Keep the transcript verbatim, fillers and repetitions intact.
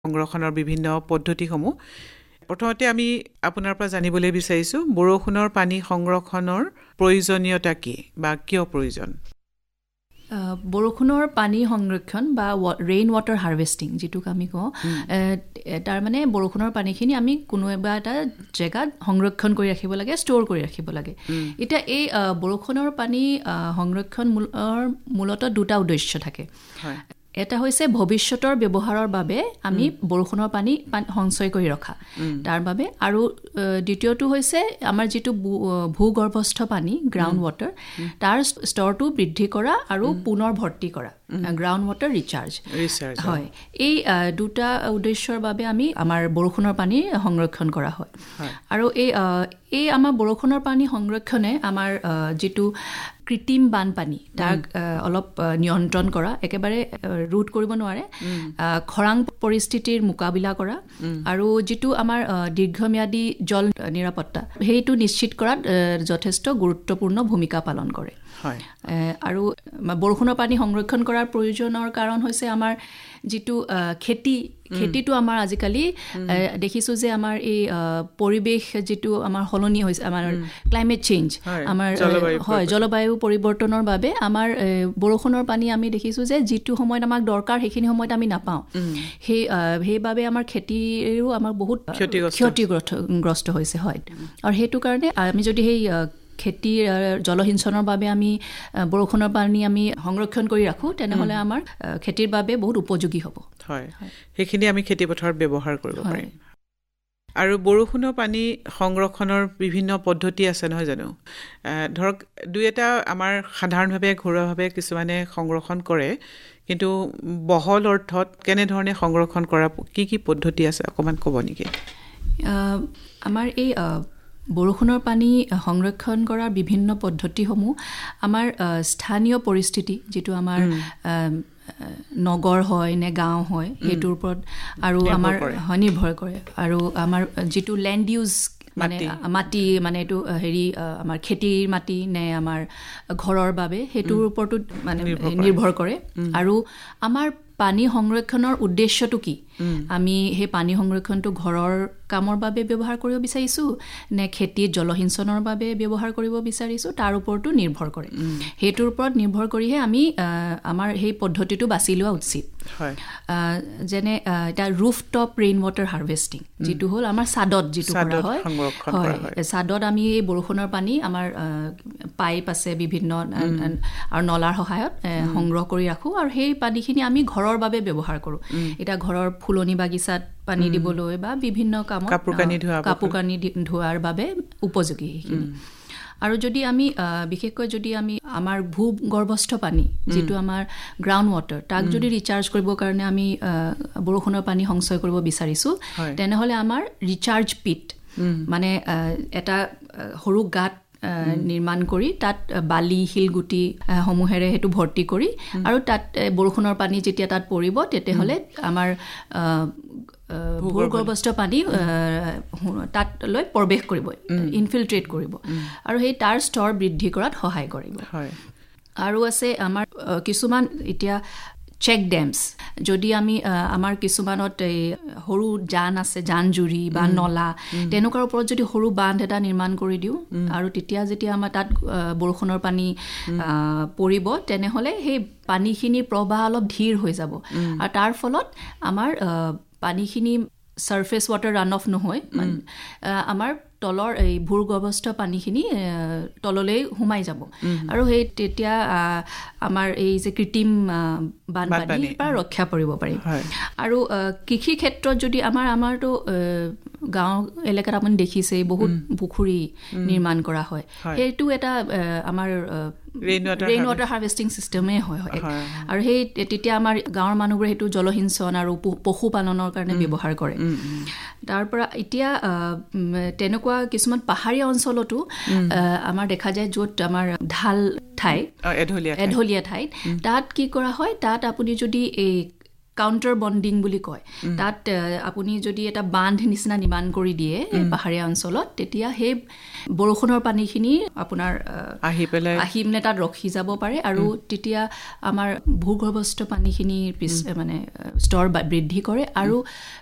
সংৰক্ষণৰ বিভিন্ন পদ্ধতিসমূহ প্ৰথমতে আমি আপোনাৰ পৰা জানিবলৈ বিচাৰিছো বৰষুণৰ পানী সংৰক্ষণৰ প্ৰয়োজনীয়তা কি বা কিয় প্ৰয়োজন বৰষুণৰ পানী সংৰক্ষণ বা ৰেইন ৱাটাৰ হাৰ্ভেষ্টিং যিটোক আমি কওঁ তাৰ মানে বৰষুণৰ পানীখিনি আমি কোনো এটা জেগাত সংৰক্ষণ কৰি ৰাখিব লাগে ষ্ট'ৰ কৰি ৰাখিব লাগে এতিয়া এই বৰষুণৰ পানী সংৰক্ষণ মূলত দুটা উদ্দেশ্য থাকে এটা হৈছে ভৱিষ্যতৰ ব্যৱহাৰৰ বাবে আমি বৰষুণৰ পানী সঞ্চয় কৰি ৰখা তাৰ বাবে আৰু দ্বিতীয়টো হৈছে আমাৰ যিটো ভূগৰ্ভস্থ পানী গ্ৰাউণ্ড ৱাটাৰ তাৰ স্তৰটো বৃদ্ধি কৰা আৰু পুনৰ ভৰ্তি কৰা গ্ৰাউণ্ড ৱাটাৰ ৰিচাৰ্জ হয় এই দুটা উদ্দেশ্যৰ বাবে আমি আমাৰ বৰষুণৰ পানী সংৰক্ষণ কৰা হয় আৰু এই এই আমাৰ বৰষুণৰ পানী সংৰক্ষণে আমাৰ যিটো কৃত্ৰিম বানপানী তাক অলপ নিয়ন্ত্ৰণ কৰা একেবাৰে ৰোধ কৰিব নোৱাৰে খৰাং পৰিস্থিতিৰ মোকাবিলা কৰা আৰু যিটো আমাৰ দীৰ্ঘম্যাদী জল নিৰাপত্তা সেইটো নিশ্চিত কৰাত যথেষ্ট গুৰুত্বপূৰ্ণ ভূমিকা পালন কৰে আৰু বৰষুণৰ পানী সংৰক্ষণ কৰাৰ প্ৰয়োজনৰ কাৰণ হৈছে আমাৰ যিটো খেতি খেতিটো আমাৰ আজিকালি দেখিছোঁ যে আমাৰ এই পৰিৱেশ যিটো আমাৰ সলনি হৈছে আমাৰ ক্লাইমেট চেঞ্জ আমাৰ হয় জলবায়ু পৰিৱৰ্তনৰ বাবে আমাৰ বৰষুণৰ পানী আমি দেখিছোঁ যে যিটো সময়ত আমাক দৰকাৰ সেইখিনি সময়ত আমি নাপাওঁ সেই সেইবাবে আমাৰ খেতিৰো আমাৰ বহুত ক্ষতিগ্ৰস্ত হৈছে হয় আৰু সেইটো কাৰণে আমি যদি সেই খেতিৰ জলসিঞ্চনৰ বাবে আমি বৰষুণৰ পানী আমি সংৰক্ষণ কৰি ৰাখোঁ তেনেহ'লে আমাৰ খেতিৰ বাবে বহুত উপযোগী হ'ব হয় সেইখিনি আমি খেতি পথাৰত ব্যৱহাৰ কৰিব পাৰিম আৰু বৰষুণৰ পানী সংৰক্ষণৰ বিভিন্ন পদ্ধতি আছে নহয় জানো ধৰক দুই এটা আমাৰ সাধাৰণভাৱে ঘৰুৱাভাৱে কিছুমানে সংৰক্ষণ কৰে কিন্তু বহল অৰ্থত কেনেধৰণে সংৰক্ষণ কৰা কি কি পদ্ধতি আছে অকণমান ক'ব নেকি আমাৰ এই বৰষুণৰ পানী সংৰক্ষণ কৰাৰ বিভিন্ন পদ্ধতিসমূহ আমাৰ স্থানীয় পৰিস্থিতি যিটো আমাৰ নগৰ হয় নে গাঁও হয় সেইটোৰ ওপৰত আৰু আমাৰ নিৰ্ভৰ কৰে আৰু আমাৰ যিটো লেণ্ড ইউজ মানে মাটি মানে এইটো হেৰি আমাৰ খেতিৰ মাটি নে আমাৰ ঘৰৰ বাবে সেইটোৰ ওপৰতো মানে নিৰ্ভৰ কৰে আৰু আমাৰ পানী সংৰক্ষণৰ উদ্দেশ্যটো কি আমি সেই পানী সংৰক্ষণটো ঘৰৰ কামৰ বাবে ব্যৱহাৰ কৰিব বিচাৰিছোঁ নে খেতিত জলসিঞ্চনৰ বাবে ব্যৱহাৰ কৰিব বিচাৰিছোঁ তাৰ ওপৰতো নিৰ্ভৰ কৰে সেইটোৰ ওপৰত নিৰ্ভৰ কৰিহে আমি আমাৰ সেই পদ্ধতিটো বাছি লোৱা উচিত যেনে এটা roof top rain water harvesting যিটো হ'ল আমাৰ ছাদত যিটো কৰা হয় হয় ছাদত আমি এই বৰষুণৰ পানী আমাৰ পাইপ আছে বিভিন্ন আৰু নলাৰ সহায়ত সংগ্ৰহ কৰি ৰাখোঁ আৰু সেই পানীখিনি আমি ঘৰৰ বাবে ব্যৱহাৰ কৰোঁ এতিয়া ঘৰৰ ফুলনি বাগিচাত পানী দিবলৈ বা বিভিন্ন কামত কাপোৰ কানি ধোৱা কাপোৰ কানি ধোৱাৰ বাবে উপযোগী সেইখিনি আৰু যদি আমি বিশেষকৈ যদি আমি আমাৰ ভূগৰ্ভস্থ পানী যিটো আমাৰ গ্ৰাউণ্ড ৱাটাৰ তাক যদি ৰিচাৰ্জ কৰিবৰ কাৰণে আমি বৰষুণৰ পানী সঞ্চয় কৰিব বিচাৰিছোঁ তেনেহ'লে আমাৰ ৰিচাৰ্জ পিট মানে এটা সৰু গাঁত নিৰ্মাণ কৰি তাত বালি শিলগুটি সমূহেৰে সেইটো ভৰ্তি কৰি আৰু তাত বৰষুণৰ পানী যেতিয়া তাত পৰিব তেতিয়াহ'লে আমাৰ ভূগৰ্ভস্থ পানী তাত লৈ প্ৰৱেশ কৰিব ইনফিল্ট্ৰেট কৰিব আৰু সেই তাৰ স্তৰ বৃদ্ধি কৰাত সহায় কৰিব আৰু আছে আমাৰ কিছুমান এতিয়া চেক ডেমছ যদি আমি আমাৰ কিছুমানত এই সৰু জান আছে জান জুৰি বা নলা তেনেকুৱাৰ ওপৰত যদি সৰু বান্ধ এটা নিৰ্মাণ কৰি দিওঁ আৰু তেতিয়া যেতিয়া আমাৰ তাত বৰষুণৰ পানী পৰিব তেনেহ'লে সেই পানীখিনিৰ প্ৰবাহ অলপ ধীৰ হৈ যাব আৰু তাৰ ফলত আমাৰ পানীখিনি ছাৰ্ফেচ ৱাটাৰ ৰান অফ নহয় আমাৰ তলৰ এই ভূগৰ্ভস্থ পানীখিনি তললৈ সোমাই যাব আৰু সেই তেতিয়া আমাৰ এই যে কৃত্ৰিম বানপানীৰ পৰা ৰক্ষা পৰিব পাৰিম আৰু কৃষি ক্ষেত্ৰত যদি আমাৰ আমাৰতো গাঁও এলেকাত আপুনি দেখিছে বহুত পুখুৰী নিৰ্মাণ কৰা হয় সেইটো এটা আমাৰ ৰেইন ৱাটাৰ হাৰ্ভেষ্টিং চিষ্টেমেই হয় আৰু সেই তেতিয়া আমাৰ গাঁৱৰ মানুহবোৰে সেইটো জলসিঞ্চন আৰু পশুপালনৰ কাৰণে ব্যৱহাৰ কৰে তাৰ পৰা এতিয়া তেনেকুৱা কিছুমান পাহাৰীয়া অঞ্চলতো আমাৰ দেখা যায় য'ত আমাৰ ঢাল ঠাই এঢলীয়া ঠাইত তাত কি কৰা হয় তাত আপুনি যদি এই কাউণ্টাৰ বণ্ডিং বুলি কয় তাত আপুনি যদি এটা বান্ধ নিচিনা নিৰ্মাণ কৰি দিয়ে পাহাৰীয়া অঞ্চলত তেতিয়া সেই বৰষুণৰ পানীখিনি আপোনাৰ আহি পেলাই আহি মানে তাত ৰখি যাব পাৰে আৰু তেতিয়া আমাৰ ভূগৰ্ভস্থ পানীখিনিৰ পিছ মানে স্তৰ বৃদ্ধি কৰে আৰু